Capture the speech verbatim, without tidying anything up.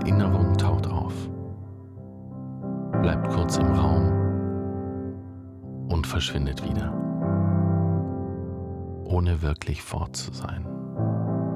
Erinnerung taucht auf, bleibt kurz im Raum und verschwindet wieder, ohne wirklich fort zu sein.